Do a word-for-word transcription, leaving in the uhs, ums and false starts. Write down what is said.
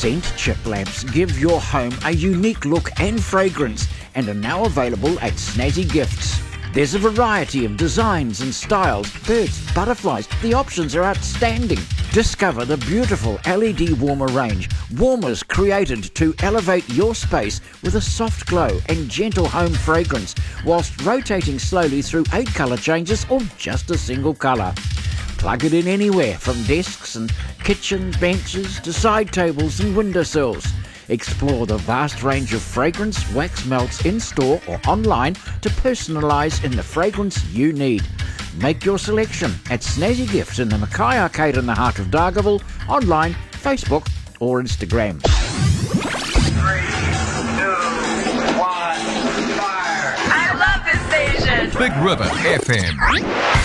Scent chip lamps give your home a unique look and fragrance and are now available at Snazzy Gifts. There's a variety of designs and styles, birds, butterflies. The options are outstanding. Discover the beautiful L E D warmer range. Warmers created to elevate your space with a soft glow and gentle home fragrance, whilst rotating slowly through eight colour changes or just a single colour. Plug it in anywhere, from desks and kitchens, benches to side tables and windowsills. Explore the vast range of fragrance wax melts in-store or online to personalise in the fragrance you need. Make your selection at Snazzy Gifts in the Mackay Arcade in the heart of Dargaville, online, Facebook or Instagram. Three, two, one, fire! I love this station. Big River F M.